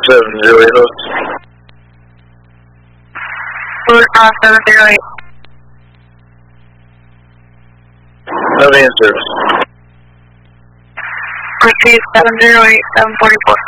708 host. Ford 708. Nothing in service. Proceed 708, 744.